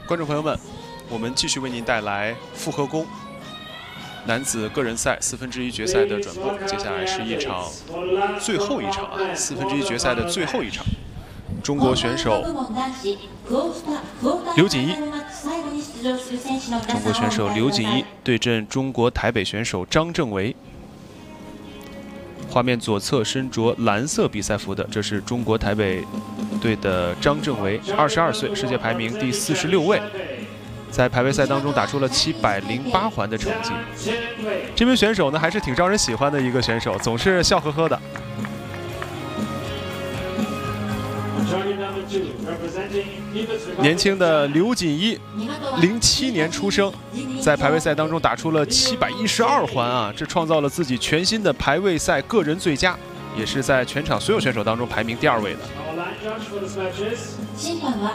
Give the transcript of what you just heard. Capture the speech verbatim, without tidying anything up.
观众朋友们，我们继续为您带来复合弓男子个人赛四分之一决赛的转播。接下来是一场最后一场啊，四分之一决赛的最后一场。中国选手刘锦一，中国选手刘锦一对阵中国台北选手张正维。画面左侧身着蓝色比赛服的，这是中国台北队的张正维，二十二岁，世界排名第四十六位，在排位赛当中打出了七百零八环的成绩。这名选手呢，还是挺招人喜欢的一个选手，总是笑呵呵的。年轻的刘锦一，零七年出生，在排位赛当中打出了七百一十二环啊，这创造了自己全新的排位赛个人最佳，也是在全场所有选手当中排名第二位的。